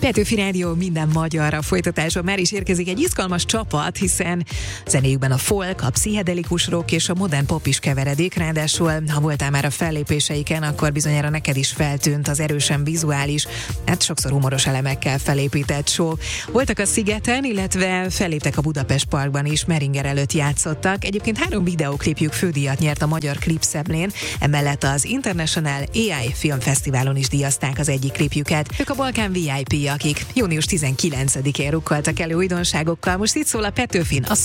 Petőfi Rádió minden magyarra folytatása már is érkezik egy izgalmas csapat, hiszen zenéjükben a folk, a pszichedelikus rock és a modern pop is keveredik, ráadásul ha voltál már a fellépéseiken, akkor bizonyára neked is feltűnt az erősen vizuális, hát sokszor humoros elemekkel felépített show. Voltak a Szigeten, illetve felléptek a Budapest Parkban is, Meringer előtt játszottak. Egyébként 3 videóklipjük fődíjat nyert a Magyar Klipszemlén, emellett az International AI Filmfesztiválon is díjazták az egyik klipjüket. Ők a Balkán VIP, akik június 19-én rukkoltak elő újdonságokkal. Most itt szól a Petőfin a